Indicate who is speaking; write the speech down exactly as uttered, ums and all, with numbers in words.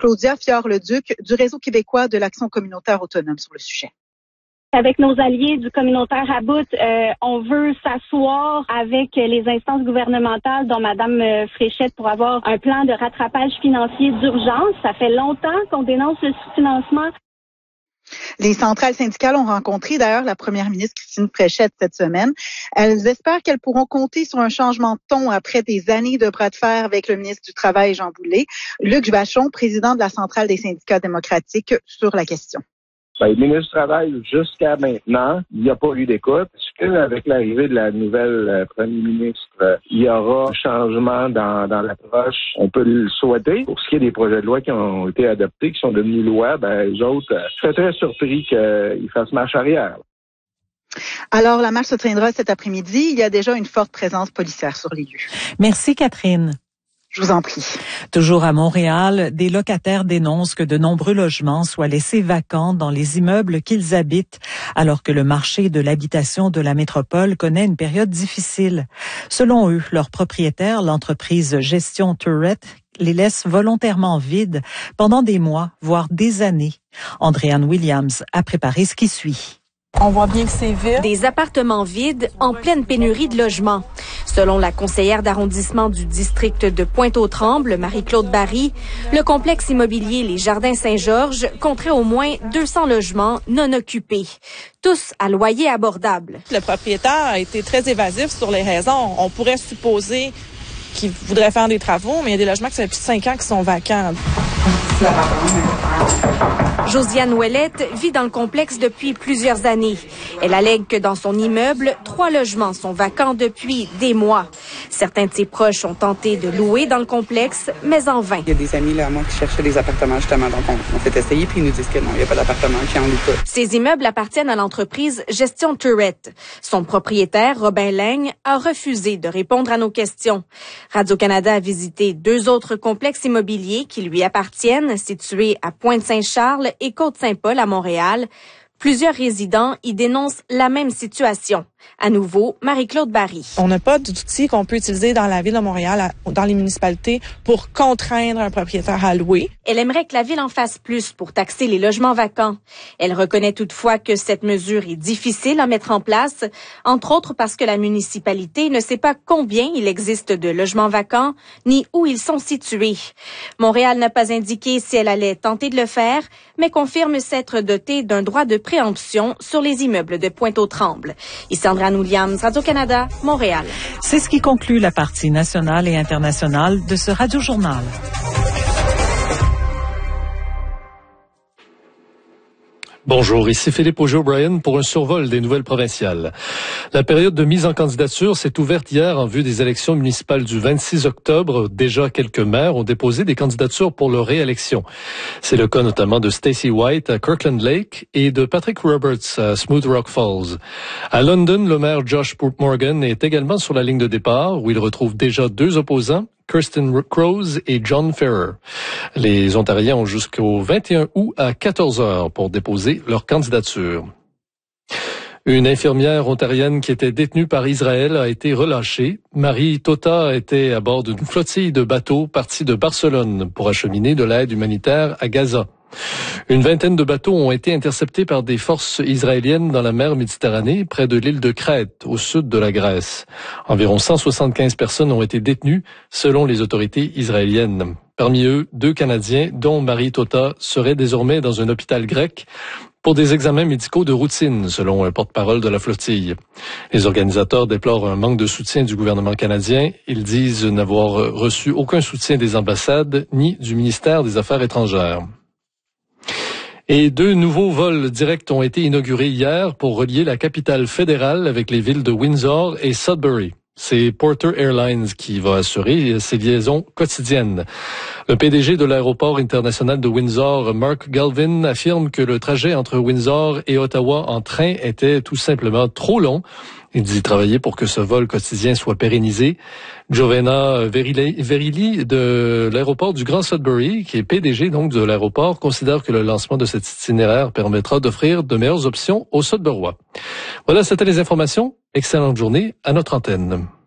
Speaker 1: Claudia Fior-Leduc du Réseau québécois de l'Action communautaire autonome sur le sujet.
Speaker 2: Avec nos alliés du communautaire à bout, euh, on veut s'asseoir avec les instances gouvernementales, dont Mme Fréchette, pour avoir un plan de rattrapage financier d'urgence. Ça fait longtemps qu'on dénonce le sous-financement.
Speaker 1: Les centrales syndicales ont rencontré d'ailleurs la première ministre Christine Fréchette cette semaine. Elles espèrent qu'elles pourront compter sur un changement de ton après des années de bras de fer avec le ministre du Travail, Jean Boulet. Luc Vachon, président de la centrale des syndicats démocratiques, sur la question.
Speaker 3: Ben, le ministre du Travail, jusqu'à maintenant, il n'y a pas eu d'écoute. Est-ce qu'avec l'arrivée de la nouvelle euh, première ministre, euh, il y aura un changement dans, dans l'approche? On peut le souhaiter. Pour ce qui est des projets de loi qui ont été adoptés, qui sont devenus loi, ben, les autres, euh, je serais très surpris qu'ils fassent marche arrière.
Speaker 1: Alors, la marche se tiendra cet après-midi. Il y a déjà une forte présence policière sur les lieux.
Speaker 4: Merci, Catherine.
Speaker 1: Je vous en prie.
Speaker 4: Toujours à Montréal, des locataires dénoncent que de nombreux logements soient laissés vacants dans les immeubles qu'ils habitent, alors que le marché de l'habitation de la métropole connaît une période difficile. Selon eux, leurs propriétaires, l'entreprise Gestion Tourette, les laisse volontairement vides pendant des mois, voire des années. Andréanne Williams a préparé ce qui suit.
Speaker 5: On voit bien que c'est vide.
Speaker 6: Des appartements vides en pleine pénurie de logements. Selon la conseillère d'arrondissement du district de Pointe-aux-Trembles, Marie-Claude Barry, le complexe immobilier Les Jardins Saint-Georges compterait au moins deux cents logements non occupés, tous à loyer abordable.
Speaker 5: Le propriétaire a été très évasif sur les raisons. On pourrait supposer qu'il voudrait faire des travaux, mais il y a des logements qui sont depuis cinq ans qui sont vacants.
Speaker 6: Josiane Ouellette vit dans le complexe depuis plusieurs années. Elle allègue que dans son immeuble, trois logements sont vacants depuis des mois. Certains de ses proches ont tenté de louer dans le complexe, mais en vain.
Speaker 7: Il y a des amis là, moi qui cherchaient des appartements justement, donc on, on s'est essayé puis ils nous disent que non, il n'y a pas d'appartement, qui en loue pas.
Speaker 6: Ces immeubles appartiennent à l'entreprise Gestion Tourette. Son propriétaire, Robin Laigne, a refusé de répondre à nos questions. Radio-Canada a visité deux autres complexes immobiliers qui lui appartiennent, situés à Pointe-Saint-Charles et Côte-Saint-Paul à Montréal. Plusieurs résidents y dénoncent la même situation. À nouveau, Marie-Claude Barry.
Speaker 5: On n'a pas d'outils qu'on peut utiliser dans la ville de Montréal, dans les municipalités, pour contraindre un propriétaire à louer.
Speaker 6: Elle aimerait que la ville en fasse plus pour taxer les logements vacants. Elle reconnaît toutefois que cette mesure est difficile à mettre en place, entre autres parce que la municipalité ne sait pas combien il existe de logements vacants, ni où ils sont situés. Montréal n'a pas indiqué si elle allait tenter de le faire, mais confirme s'être dotée d'un droit de préemption sur les immeubles de Pointe-aux-Trembles. Ici Andréanne Williams, Radio-Canada, Montréal.
Speaker 4: C'est ce qui conclut la partie nationale et internationale de ce Radio-Journal.
Speaker 8: Bonjour, ici Philippe Auger-O'Brien pour un survol des nouvelles provinciales. La période de mise en candidature s'est ouverte hier en vue des élections municipales du vingt-six octobre. Déjà, quelques maires ont déposé des candidatures pour leur réélection. C'est le cas notamment de Stacey White à Kirkland Lake et de Patrick Roberts à Smooth Rock Falls. À London, le maire Josh Morgan est également sur la ligne de départ où il retrouve déjà deux opposants, Kirsten Crowes et John Ferrer. Les Ontariens ont jusqu'au vingt et un août à quatorze heures pour déposer leur candidature. Une infirmière ontarienne qui était détenue par Israël a été relâchée. Marie Tota était à bord d'une flottille de bateaux partis de Barcelone pour acheminer de l'aide humanitaire à Gaza. Une vingtaine de bateaux ont été interceptés par des forces israéliennes dans la mer Méditerranée, près de l'île de Crète, au sud de la Grèce. Environ cent soixante-quinze personnes ont été détenues, selon les autorités israéliennes. Parmi eux, deux Canadiens, dont Marie Tota, seraient désormais dans un hôpital grec pour des examens médicaux de routine, selon un porte-parole de la flottille. Les organisateurs déplorent un manque de soutien du gouvernement canadien. Ils disent n'avoir reçu aucun soutien des ambassades ni du ministère des Affaires étrangères. Et deux nouveaux vols directs ont été inaugurés hier pour relier la capitale fédérale avec les villes de Windsor et Sudbury. C'est Porter Airlines qui va assurer ces liaisons quotidiennes. Le P D G de l'aéroport international de Windsor, Mark Galvin, affirme que le trajet entre Windsor et Ottawa en train était tout simplement trop long. Il dit travailler pour que ce vol quotidien soit pérennisé. Giovanna Verilli de l'aéroport du Grand Sudbury, qui est P D G donc de l'aéroport, considère que le lancement de cet itinéraire permettra d'offrir de meilleures options aux Sudburois. Voilà, c'était les informations. Excellente journée à notre antenne.